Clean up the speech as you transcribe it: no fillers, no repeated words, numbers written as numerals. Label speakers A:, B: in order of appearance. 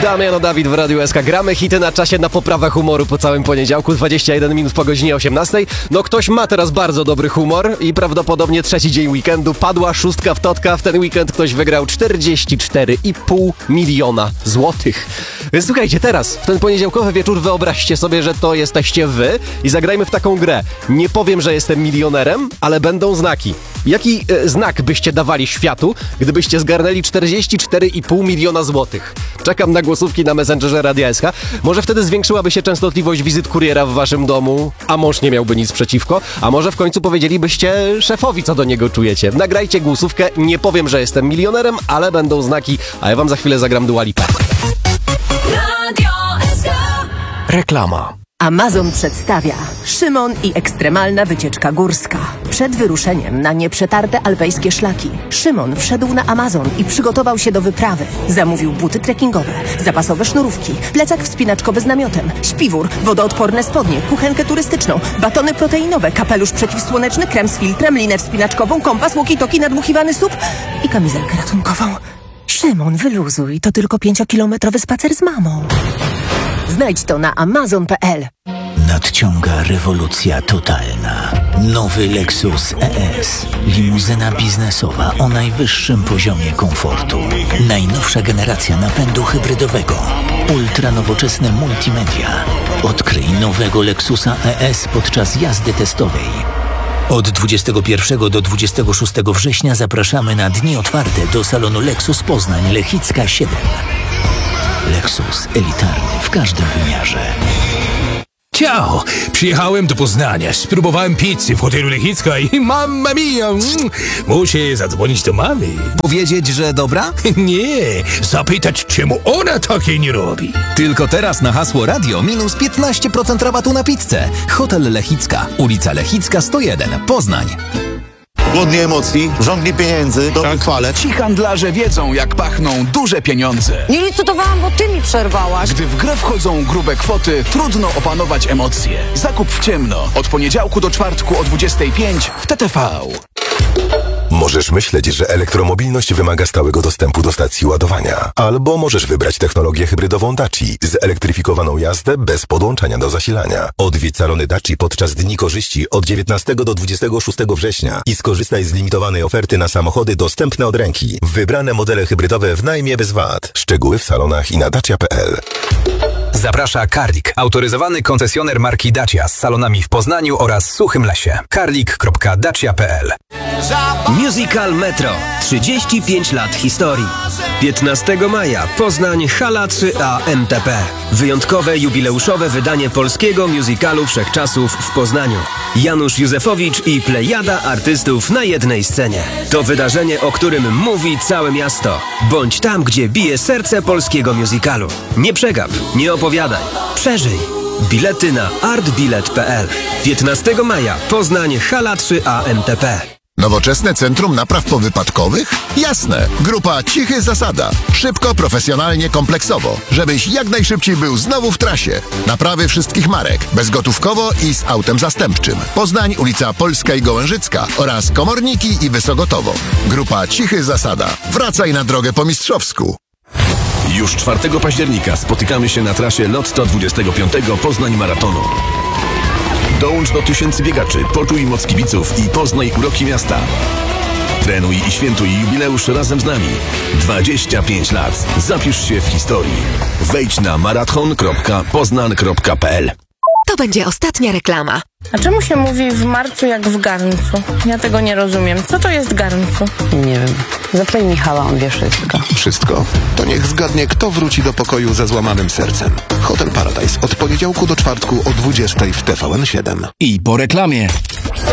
A: Damiano Dawid w Radiu SK. Gramy hity na czasie, na poprawę humoru po całym poniedziałku, 21 minut po godzinie 18. No ktoś ma teraz bardzo dobry humor i prawdopodobnie trzeci dzień weekendu. Padła szóstka w totka. W ten weekend ktoś wygrał 44,5 miliona złotych. Więc słuchajcie, teraz, w ten poniedziałkowy wieczór wyobraźcie sobie, że to jesteście wy i zagrajmy w taką grę. Nie powiem, że jestem milionerem, ale będą znaki. Jaki znak byście dawali światu, gdybyście zgarnęli 44,5 miliona złotych? Czekam na głosówki na Messengerze Radia SK. Może wtedy zwiększyłaby się częstotliwość wizyt kuriera w waszym domu, a mąż nie miałby nic przeciwko, a może w końcu powiedzielibyście szefowi, co do niego czujecie. Nagrajcie głosówkę, nie powiem, że jestem milionerem, ale będą znaki, a ja wam za chwilę zagram Dua Lipę.
B: Radio SK.
C: Reklama.
D: Amazon przedstawia Szymon i ekstremalna wycieczka górska. Przed wyruszeniem na nieprzetarte alpejskie szlaki Szymon wszedł na Amazon i przygotował się do wyprawy. Zamówił buty trekkingowe, zapasowe sznurówki, plecak wspinaczkowy z namiotem, śpiwór, wodoodporne spodnie, kuchenkę turystyczną, batony proteinowe, kapelusz przeciwsłoneczny, krem z filtrem, linę wspinaczkową, kompas, walkie-talkie, nadmuchiwany SUP i kamizelkę ratunkową. Szymon, wyluzuj, to tylko 5-kilometrowy spacer z mamą. Znajdź to na amazon.pl.
E: Nadciąga rewolucja totalna. Nowy Lexus ES. Limuzyna biznesowa o najwyższym poziomie komfortu. Najnowsza generacja napędu hybrydowego. Ultranowoczesne multimedia. Odkryj nowego Lexusa ES podczas jazdy testowej. Od 21 do 26 września zapraszamy na dni otwarte do salonu Lexus Poznań Lechicka 7. Lexus elitarny w każdym wymiarze.
C: Ciao! Przyjechałem do Poznania, spróbowałem pizzy w hotelu Lechicka i mamma mia! Muszę zadzwonić do mamy.
F: Powiedzieć, że dobra?
C: Nie, zapytać, czemu ona takiej nie robi.
F: Tylko teraz na hasło radio minus 15% rabatu na pizzę. Hotel Lechicka, ulica Lechicka 101, Poznań.
G: Głodni emocji, żądni pieniędzy, dobrych chwalec.
H: Ci handlarze wiedzą, jak pachną duże pieniądze.
I: Nie licytowałam, bo ty mi przerwałaś.
H: Gdy w grę wchodzą grube kwoty, trudno opanować emocje. Zakup w ciemno. Od poniedziałku do czwartku o 25 w TTV.
J: Możesz myśleć, że elektromobilność wymaga stałego dostępu do stacji ładowania. Albo możesz wybrać technologię hybrydową Daci, zelektryfikowaną jazdę bez podłączania do zasilania. Odwiedź salony Daci podczas Dni Korzyści od 19 do 26 września i skorzystaj z limitowanej oferty na samochody dostępne od ręki. Wybrane modele hybrydowe w najmie bez VAT. Szczegóły w salonach i na dacia.pl.
K: Zaprasza Karlik, autoryzowany koncesjoner marki Dacia z salonami w Poznaniu oraz Suchym Lesie. karlik.dacia.pl.
L: Musical Metro. 35 lat historii. 15 maja Poznań, hala 3A MTP. Wyjątkowe jubileuszowe wydanie polskiego musicalu wszechczasów w Poznaniu. Janusz Józefowicz i plejada artystów na jednej scenie. To wydarzenie, o którym mówi całe miasto. Bądź tam, gdzie bije serce polskiego musicalu. Nie przegap, nie opowiadaj, przeżyj. Bilety na artbilet.pl. 15 maja Poznań, hala 3A MTP.
M: Nowoczesne Centrum Napraw Powypadkowych? Jasne. Grupa Cichy Zasada. Szybko, profesjonalnie, kompleksowo. Żebyś jak najszybciej był znowu w trasie. Naprawy wszystkich marek. Bezgotówkowo i z autem zastępczym. Poznań, ulica Polska i Gołężycka oraz Komorniki i Wysogotowo. Grupa Cichy Zasada. Wracaj na drogę po mistrzowsku.
N: Już 4 października spotykamy się na trasie Lotto 25 Poznań Maratonu. Dołącz do tysięcy biegaczy, poczuj moc kibiców i poznaj uroki miasta. Trenuj i świętuj jubileusz razem z nami. 25 lat. Zapisz się w historii. Wejdź na marathon.poznan.pl.
O: To będzie ostatnia reklama.
P: A czemu się mówi w marcu jak w garncu? Ja tego nie rozumiem. Co to jest garncu?
Q: Nie wiem. Zapytaj Michała, on wie wszystko.
G: Wszystko? To niech zgadnie, kto wróci do pokoju ze złamanym sercem. Hotel Paradise od poniedziałku do czwartku o 20 w TVN7.
H: I po reklamie.